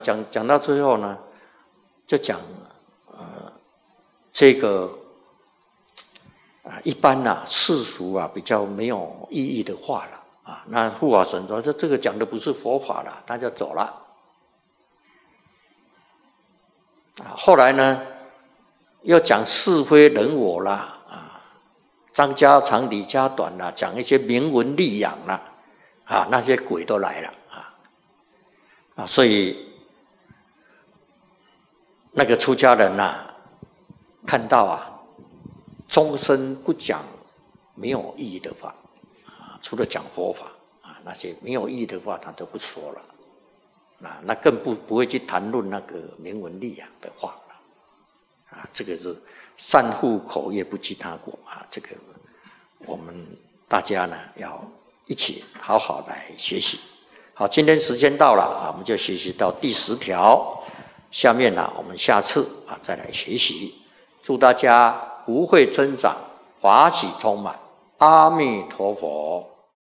讲到最后呢，就讲这个一般世俗比较没有意义的话了那护法神说这个讲的不是佛法了，他就走了后来呢，又讲是非人我啦张家长李家短啦，讲一些名闻利养啦那些鬼都来了所以那个出家人看到终身不讲没有意义的话除了讲佛法那些没有意义的话他都不说了那更不会去谈论那个名闻利养的话了这个是善护口业不积他过这个我们大家呢要一起好好来学习。好，今天时间到了我们就学习到第10条。下面我们下次再来学习。祝大家福慧增长，法喜充满。阿弥陀佛。